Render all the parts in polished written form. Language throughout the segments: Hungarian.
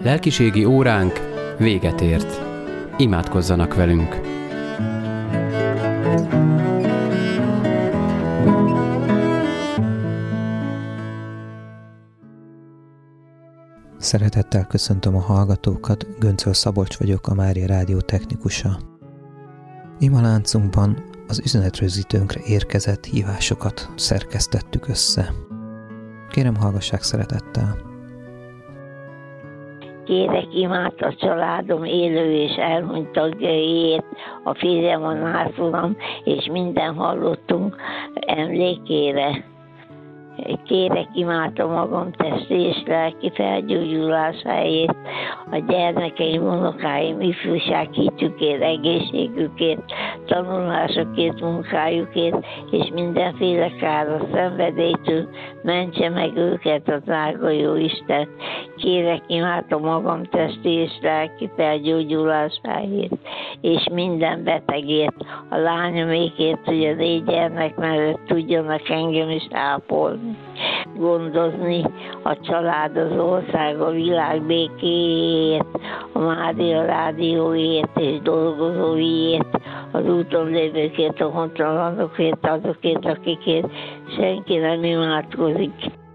Lelkiségi óránk véget ért. Imádkozzanak velünk! Szeretettel köszöntöm a hallgatókat, Göncöl Szabolcs vagyok, a Mária Rádió technikusa. Imaláncunkban az üzenetrögzítőnkre érkezett hívásokat szerkesztettük össze. Kérem, hallgassák szeretettel! Kérek imád a családom élő és elhunyt tagjaiért, a férjem, a názulam és minden hallottunk emlékére. Kérek imád a magam testi és lelki felgyógyulásáért, a gyermekeim, unokáim, ifjúsághitükért, egészségükért, tanulásokért, munkájukért, és mindenféle káros szenvedélytől mentse meg őket a drága jó Isten. Kérek imád a magam testi és lelki felgyógyulásáért, és minden betegért, a lányomékért, hogy az 4 gyermek mellett tudjanak engem is ápolni, gondozni, a család, az ország, a világ békéért, a Mária Rádióért és dolgozóiért, az úton lévőkért, a hontalanokért, azokért, akikért senki nem imádkozik.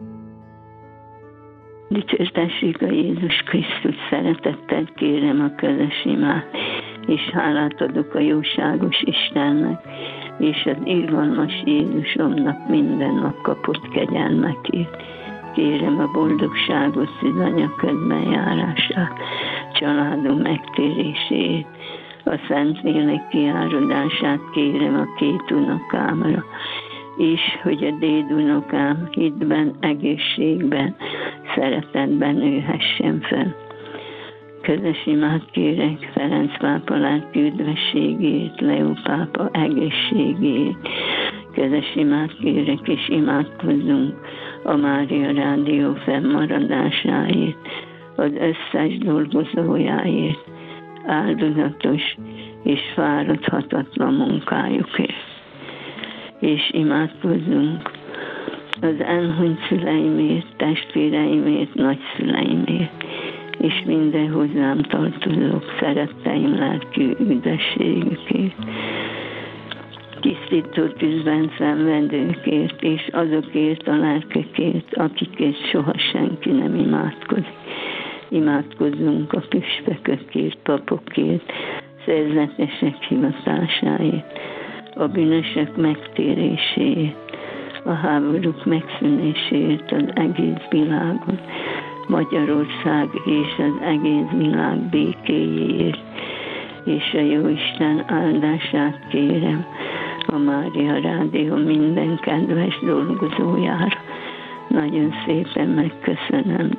Dicsértessék a Jézus Krisztus, szeretettel kérem a közös imát, és hálát adok a jóságos Istennek, és az irgalmas Jézusomnak minden nap kapott kegyelmekért. Kérem a boldogságos szűzanya közbenjárását, családom megtérését, a Szentlélek kiáradását kérem a 2 unokámra, és hogy a dédunokám hitben, egészségben, szeretetben nőhessen fel. Közös imát kérek Ferenc pápa lelki üdvességét, Leó pápa egészségét. Közös imát kérek, és imádkozzunk a Mária Rádió fennmaradásáért, az összes dolgozójáért, áldozatos és fáradhatatlan munkájukért. És imádkozzunk az elhunyt szüleimért, testvéreimért, nagyszüleimért, és minden hozzám tartozók szeretteim lelki üdvességükért, tisztító tűzben szenvedőkért, és azokért a lelkekért, akikért soha senki nem imádkozik. Imádkozzunk a püspökökért, papokért, szerzetesek hivatásáért, a bűnösök megtéréséért, a háborúk megszűnéséért az egész világon, Magyarország és az egész világ békéjéért, és a Jóisten áldását kérem a Mária Rádió minden kedves dolgozójára. Nagyon szépen megköszönöm.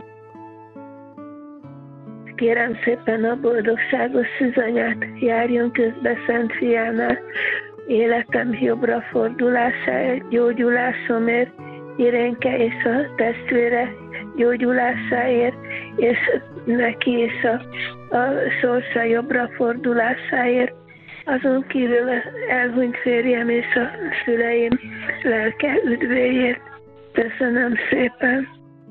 Kérem szépen a boldogságos szűzanyát, járjon közbe Szent Fiánál, életem jobbra fordulásáért, gyógyulásomért, Irénke és a testvére gyógyulásáért, és neki is a sorsa jobbra fordulásáért, azon kívül elhunyt férjem és a szüleim lelke üdvéért. Köszönöm szépen!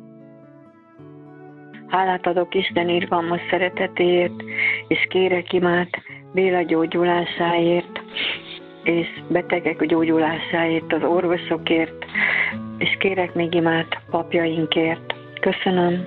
Hálát adok Isten irgalmas szeretetéért, és kérek imát Béla gyógyulásáért, és betegek gyógyulásáért, az orvosokért, és kérek még imát papjainkért. Köszönöm.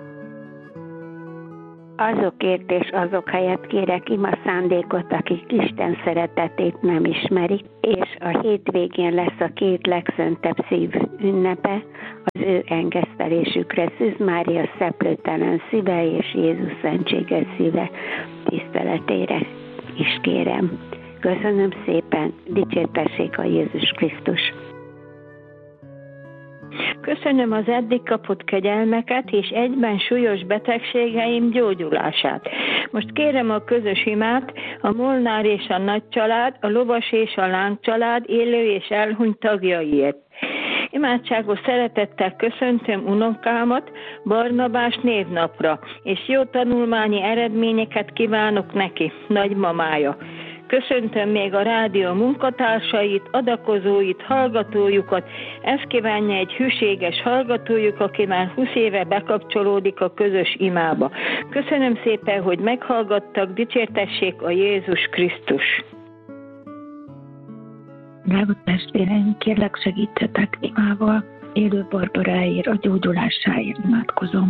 Azokért és azok helyett kérek ima szándékot, akik Isten szeretetét nem ismerik, és a hétvégén lesz a 2 legszentebb szív ünnepe, az ő engesztelésükre Szűz Mária szeplőtelen szíve és Jézus szentséges szíve tiszteletére is kérem. Köszönöm szépen, dicsértessék a Jézus Krisztus! Köszönöm az eddig kapott kegyelmeket, és egyben súlyos betegségeim gyógyulását. Most kérem a közös imát, a Molnár és a nagy család, a lovas és a láng család élő és elhunyt tagjaiért. Imádságos szeretettel köszöntöm unokámat Barnabás névnapra, és jó tanulmányi eredményeket kívánok neki, nagymamája. Köszöntöm még a rádió munkatársait, adakozóit, hallgatójukat. Ezt kívánja egy hűséges hallgatójuk, aki már 20 éve bekapcsolódik a közös imába. Köszönöm szépen, hogy meghallgattak, dicsértessék a Jézus Krisztus. Drága testvéreim, kérlek segítsetek imával, élő Barbaráért, a gyógyulásáért imádkozom.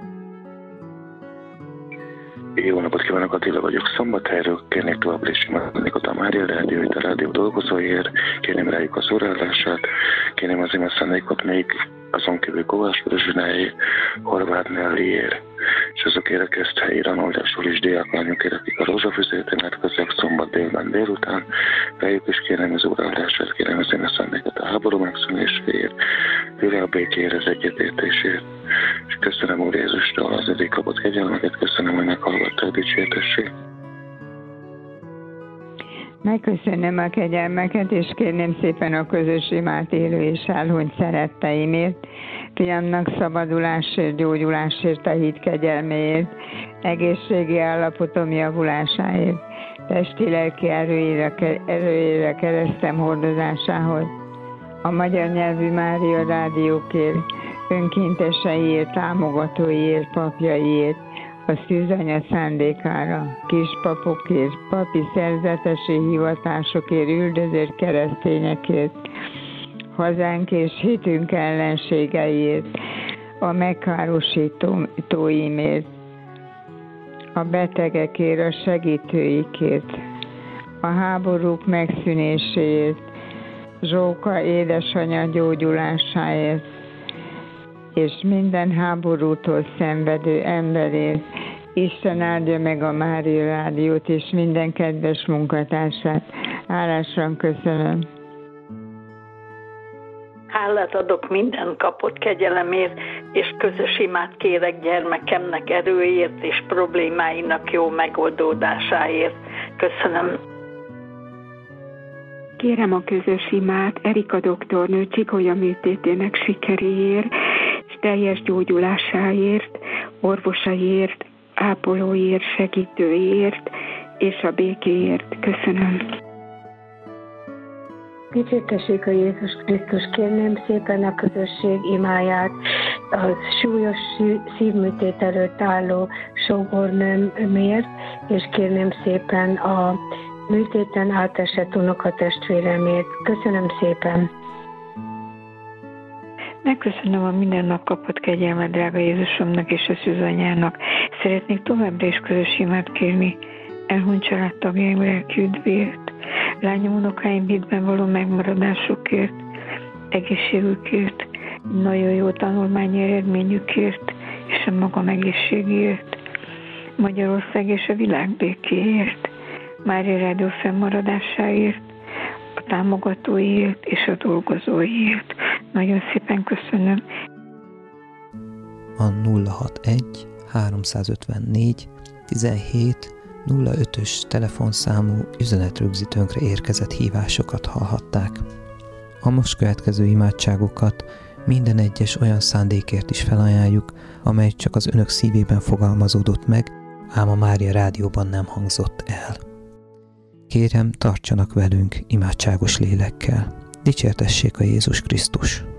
Jó napot kívánok, Attila vagyok Szombathelyről, kérnék továbbra is imádni a Mária Rádióit, a rádió dolgozóiért, kérném rájuk az orrálását, kérném az ime szándékot még azon kívül Kovács Rozsináé, Horváth Nelliért, és azokért a Keszthelyi Ranoldásul is diáklányokért, akik a rózsafüzét imádkozzák szombat délben délután, rájuk is kérem az orrálását, kérem az ime szándékot a háború megszűnéséért, világ békéért, az egyetértésért, és köszönöm Úr Jézustól az eddig kapott kegyelmeket, köszönöm, hogy meghallgattál, dicsértesség. Megköszönöm a kegyelmeket, és kérném szépen a közös imát élő és elhunyt szeretteimért, fiamnak szabadulásért, gyógyulásért, a hit kegyelméért, egészségi állapotom javulásáért, testi-lelki erőjére keresztem hordozásához, a magyar nyelvű Mária rádiókért, önkénteseiért, támogatóiért, papjaiért, a szűzanya szándékára, kispapokért, papi szerzetesi hivatásokért, üldözött keresztényekért, hazánk és hitünk ellenségeiért, a megkárosítóimért, a betegekért, a segítőikért, a háborúk megszűnéséért, Zsóka édesanyja gyógyulásáért, és minden háborútól szenvedő emberért. Isten áldja meg a Mária Rádiót és minden kedves munkatársát. Hálásan köszönöm. Hálát adok minden kapott kegyelemért, és közös imát kérek gyermekemnek erőért és problémáinak jó megoldódásáért. Köszönöm. Kérem a közös imát Erika doktornő csikolya műtétének sikeréért, és teljes gyógyulásáért, orvosaiért, ápolóért, segítőért, és a békéért. Köszönöm. Dicsértessék a Jézus Krisztus, kérném szépen a közösség imáját, a súlyos szívműtét előtt álló sógornőmért, és kérném szépen a műtéten átesett unokatestvéremért. Köszönöm szépen. Megköszönöm a minden nap kapott kegyelmet, drága Jézusomnak és a szűzanyának. Szeretnék továbbra is közös imát kérni elhunyt családtagjaim lelki üdvéért, lányom, unokáim hitben való megmaradásukért, egészségükért, nagyon jó tanulmányi eredményükért és a magam egészségért, Magyarország és a világ békéért, Mária Rádió fennmaradásáért, a támogatóiért és a dolgozóiért. Nagyon szépen köszönöm. A 061 354 17 05-ös telefonszámú üzenetrögzítőnkre érkezett hívásokat hallhatták. A most következő imádságokat minden egyes olyan szándékért is felajánljuk, amely csak az önök szívében fogalmazódott meg, ám a Mária Rádióban nem hangzott el. Kérem, tartsanak velünk imádságos lélekkel. Dicsértessék a Jézus Krisztus!